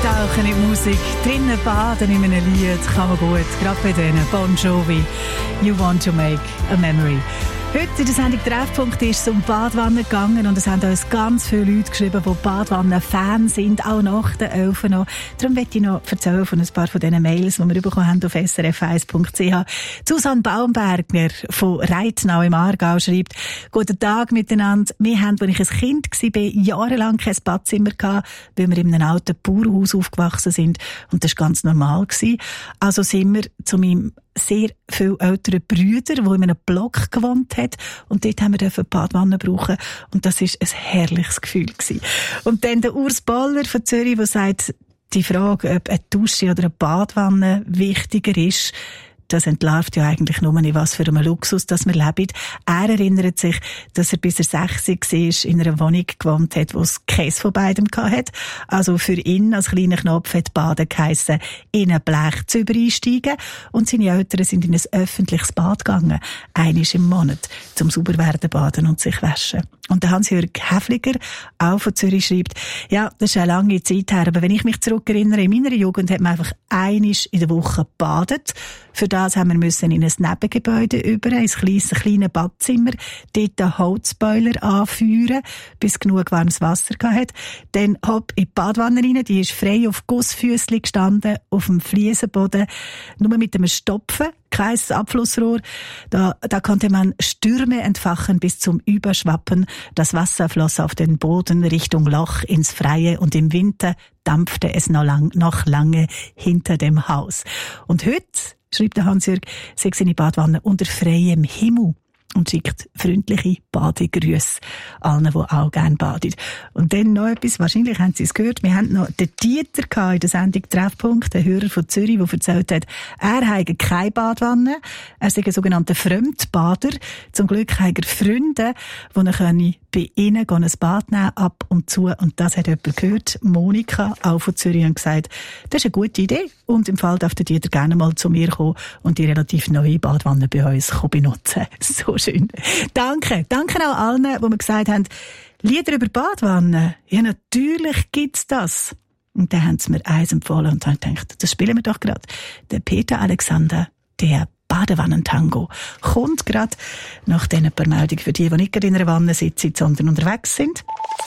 Eintauchen in die Musik, drinnen baden in einem Lied, kann man gut, gerade bei denen. Bon Jovi, You Want to Make a Memory. Heute in der Sendung Treffpunkt ist es um Badwannen gegangen und es haben uns ganz viele Leute geschrieben, die Badwannen-Fans sind, auch nach den 11 noch. Darum möchte ich noch erzählen von ein paar von diesen Mails, die wir bekommen haben auf srf1.ch. Susanne Baumberger von Reitnau im Aargau schreibt: Guten Tag miteinander. Wir haben, als ich ein Kind war, jahrelang kein Badzimmer gehabt, weil wir in einem alten Bauernhaus aufgewachsen sind und das war ganz normal gewesen. Also sind wir zu meinem sehr viele ältere Brüder, die in einem Block gewohnt hat. Und dort haben wir die Badwanne brauchen. Und das war ein herrliches Gefühl gewesen. Und dann der Urs Boller von Zürich, der sagt, die Frage, ob eine Dusche oder eine Badwanne wichtiger ist, das entlarvt ja eigentlich nur nicht, was für einen Luxus das wir leben. Er erinnert sich, dass er bis er 60 war, in einer Wohnung gewohnt hat, wo es keins von beidem hatte. Also für ihn als kleiner Knopf hat Baden geheissen, in ein Blechzüber einsteigen. Und seine Eltern sind in ein öffentliches Bad gegangen. Einmal im Monat, zum sauber werden baden und sich waschen. Und der Hans-Jörg Häfliger, auch von Zürich, schreibt, ja, das ist eine lange Zeit her, aber wenn ich mich zurückerinnere, in meiner Jugend hat man einfach einmal in der Woche gebadet. Für das haben wir in ein Nebengebäude über, ein kleines Badzimmer, dort einen Holzboiler anfeuern, bis genug warmes Wasser hatte. Dann hopp in die Badwanne rein, die ist frei auf Gussfüssli gestanden, auf dem Fliesenboden, nur mit einem Stopfen, kein Abflussrohr. Da konnte man Stürme entfachen bis zum Überschwappen. Das Wasser floss auf den Boden Richtung Loch ins Freie und im Winter dampfte es noch lange hinter dem Haus. Und heute, schreibt der Hans-Jörg, sei seine Badwanne unter freiem Himmel und schickt freundliche Badegrüße allen, die auch gerne baden. Und dann noch etwas, wahrscheinlich haben Sie es gehört, wir haben noch den Dieter in der Sendung Treffpunkt, der Hörer von Zürich, der erzählt hat, er habe keine Badwanne, er sei ein sogenannter Fremdbader. Zum Glück hat er Freunde, die er bei ihnen ein Bad nehmen, ab und zu. Und das hat jemand gehört, Monika, auch von Zürich, und gesagt, das ist eine gute Idee. Und im Fall darf der Dieter gerne mal zu mir kommen und die relativ neue Badwanne bei uns benutzen. So schön. Danke. Danke auch allen, die mir gesagt haben, Lieder über Badwannen. Ja, natürlich gibt's das. Und dann haben sie mir eins empfohlen und haben gedacht, das spielen wir doch gerade. Der Peter Alexander, der Badewannentango, kommt gerade nach diesen paar Meldungen für die nicht gerade in einer Wanne sitzen, sondern unterwegs sind.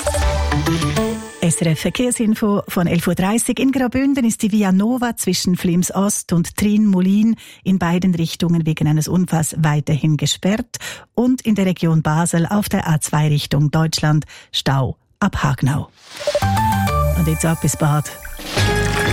SRF Verkehrsinfo von 11.30 Uhr. In Graubünden ist die Via Nova zwischen Flims Ost und Trin-Moulin in beiden Richtungen wegen eines Unfalls weiterhin gesperrt. Und in der Region Basel auf der A2 Richtung Deutschland Stau ab Hagnau. Und jetzt ab ins Bad.